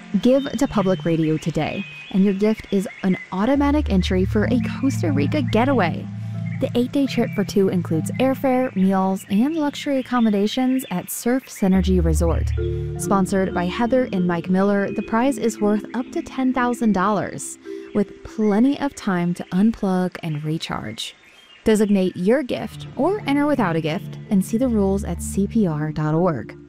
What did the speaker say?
Give to Public Radio today, and your gift is an automatic entry for a Costa Rica getaway. The 8-day trip for two includes airfare, meals, and luxury accommodations at Surf Synergy Resort. Sponsored by Heather and Mike Miller, the prize is worth up to $10,000, with plenty of time to unplug and recharge. Designate your gift or enter without a gift and see the rules at CPR.org.